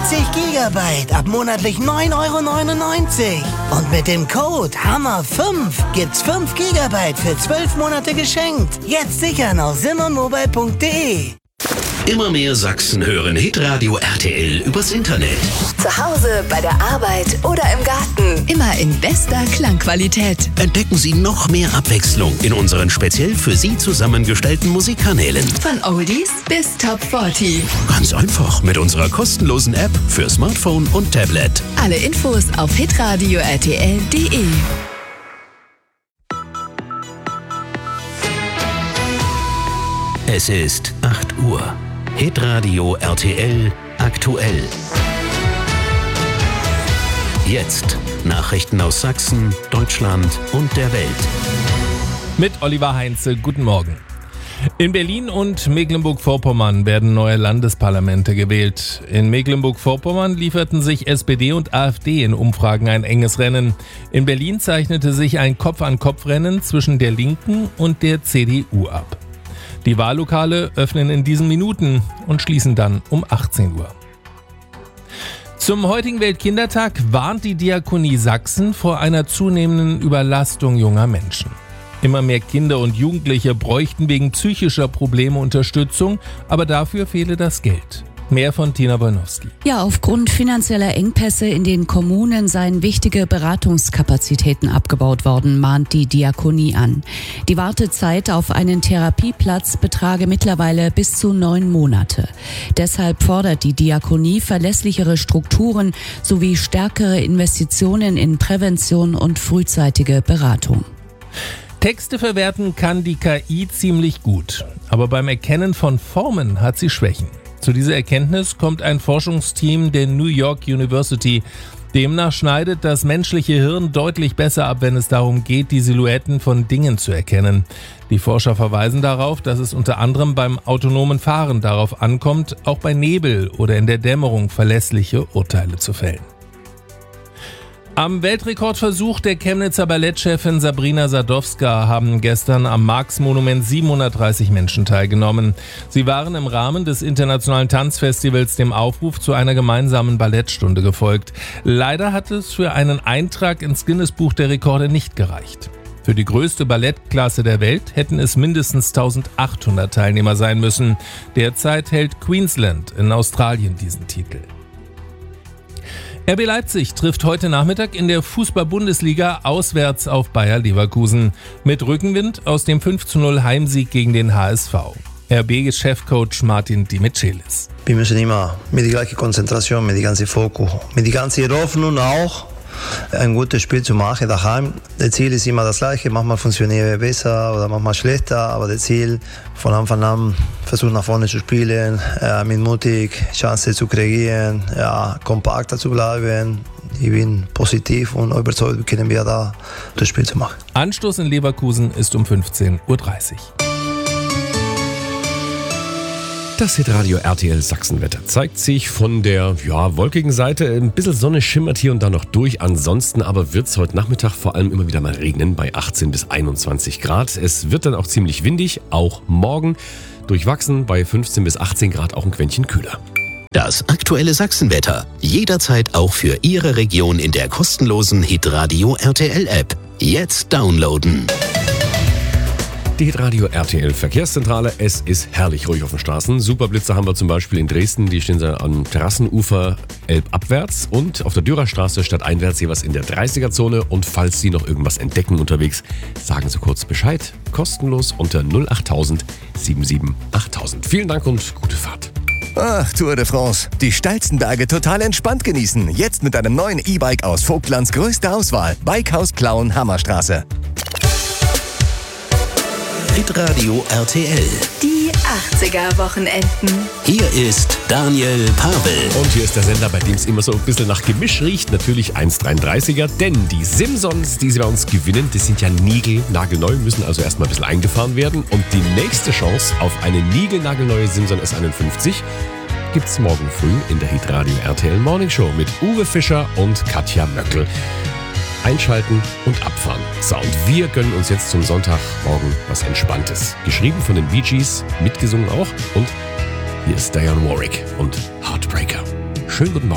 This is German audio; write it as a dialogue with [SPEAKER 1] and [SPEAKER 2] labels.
[SPEAKER 1] 20 Gigabyte ab monatlich 9,99 €. Und mit dem Code HAMMER5 gibt's 5 Gigabyte für 12 Monate geschenkt. Jetzt sichern auf simonmobile.de.
[SPEAKER 2] Immer mehr Sachsen hören Hitradio RTL übers Internet.
[SPEAKER 3] Zu Hause, bei der Arbeit oder im Garten. Immer in bester Klangqualität.
[SPEAKER 2] Entdecken Sie noch mehr Abwechslung in unseren speziell für Sie zusammengestellten Musikkanälen.
[SPEAKER 3] Von Oldies bis Top 40.
[SPEAKER 2] Ganz einfach mit unserer kostenlosen App für Smartphone und Tablet.
[SPEAKER 3] Alle Infos auf hitradio-rtl.de.
[SPEAKER 2] Es ist 8 Uhr. Hitradio RTL aktuell. Jetzt Nachrichten aus Sachsen, Deutschland und der Welt.
[SPEAKER 4] Mit Oliver Heinze, guten Morgen. In Berlin und Mecklenburg-Vorpommern werden neue Landesparlamente gewählt. In Mecklenburg-Vorpommern lieferten sich SPD und AfD in Umfragen ein enges Rennen. In Berlin zeichnete sich ein Kopf-an-Kopf-Rennen zwischen der Linken und der CDU ab. Die Wahllokale öffnen in diesen Minuten und schließen dann um 18 Uhr. Zum heutigen Weltkindertag warnt die Diakonie Sachsen vor einer zunehmenden Überlastung junger Menschen. Immer mehr Kinder und Jugendliche bräuchten wegen psychischer Probleme Unterstützung, aber dafür fehle das Geld. Mehr von Tina Wolnowski.
[SPEAKER 5] Ja, aufgrund finanzieller Engpässe in den Kommunen seien wichtige Beratungskapazitäten abgebaut worden, mahnt die Diakonie an. Die Wartezeit auf einen Therapieplatz betrage mittlerweile bis zu 9 Monate. Deshalb fordert die Diakonie verlässlichere Strukturen sowie stärkere Investitionen in Prävention und frühzeitige Beratung.
[SPEAKER 4] Texte verwerten kann die KI ziemlich gut, aber beim Erkennen von Formen hat sie Schwächen. Zu dieser Erkenntnis kommt ein Forschungsteam der New York University. Demnach schneidet das menschliche Hirn deutlich besser ab, wenn es darum geht, die Silhouetten von Dingen zu erkennen. Die Forscher verweisen darauf, dass es unter anderem beim autonomen Fahren darauf ankommt, auch bei Nebel oder in der Dämmerung verlässliche Urteile zu fällen. Am Weltrekordversuch der Chemnitzer Ballettchefin Sabrina Sadowska haben gestern am Marx-Monument 730 Menschen teilgenommen. Sie waren im Rahmen des internationalen Tanzfestivals dem Aufruf zu einer gemeinsamen Ballettstunde gefolgt. Leider hat es für einen Eintrag ins Guinness-Buch der Rekorde nicht gereicht. Für die größte Ballettklasse der Welt hätten es mindestens 1800 Teilnehmer sein müssen. Derzeit hält Queensland in Australien diesen Titel. RB Leipzig trifft heute Nachmittag in der Fußball-Bundesliga auswärts auf Bayer Leverkusen. Mit Rückenwind aus dem 5:0 Heimsieg gegen den HSV. RB-Chefcoach Martin Dimichelis.
[SPEAKER 6] Wir müssen immer mit der gleichen Konzentration, mit dem ganzen Fokus, mit der ganzen Hoffnung auch, ein gutes Spiel zu machen daheim. Das Ziel ist immer das gleiche, manchmal funktioniert es besser oder manchmal schlechter, aber das Ziel von Anfang an versuchen nach vorne zu spielen, mit mutig Chancen zu kreieren, kompakter zu bleiben. Ich bin positiv und überzeugt, können wir da das Spiel zu machen.
[SPEAKER 4] Anstoß in Leverkusen ist um 15:30 Uhr.
[SPEAKER 7] Das Hitradio RTL Sachsenwetter zeigt sich von der wolkigen Seite. Ein bisschen Sonne schimmert hier und da noch durch. Ansonsten aber wird es heute Nachmittag vor allem immer wieder mal regnen bei 18 bis 21 Grad. Es wird dann auch ziemlich windig, auch morgen. Durchwachsen bei 15 bis 18 Grad auch ein Quäntchen kühler.
[SPEAKER 2] Das aktuelle Sachsenwetter. Jederzeit auch für Ihre Region in der kostenlosen Hitradio RTL App. Jetzt downloaden.
[SPEAKER 7] Die Hitradio RTL Verkehrszentrale. Es ist herrlich ruhig auf den Straßen. Superblitze haben wir zum Beispiel in Dresden. Die stehen am Terrassenufer elbabwärts und auf der Dürerstraße stadteinwärts jeweils in der 30er-Zone. Und falls Sie noch irgendwas entdecken unterwegs, sagen Sie kurz Bescheid. Kostenlos unter 08000 77 8000. Vielen Dank und gute Fahrt.
[SPEAKER 8] Ach, Tour de France. Die steilsten Berge total entspannt genießen. Jetzt mit einem neuen E-Bike aus Vogtlands größter Auswahl. Bikehaus Plauen, Hammerstraße.
[SPEAKER 2] Hitradio RTL.
[SPEAKER 3] Die 80er-Wochenenden.
[SPEAKER 2] Hier ist Daniel Pavel.
[SPEAKER 7] Und hier ist der Sender, bei dem es immer so ein bisschen nach Gemisch riecht. Natürlich 1,33er, denn die Simpsons, die sie bei uns gewinnen, die sind ja niegelnagelneu, müssen also erstmal ein bisschen eingefahren werden. Und die nächste Chance auf eine niegelnagelneue Simson S51 gibt's morgen früh in der Hitradio RTL Morning Show mit Uwe Fischer und Katja Möckel. Einschalten und abfahren. So, und wir gönnen uns jetzt zum Sonntagmorgen was Entspanntes. Geschrieben von den Bee Gees, mitgesungen auch. Und hier ist Dionne Warwick und Heartbreaker. Schönen guten Morgen.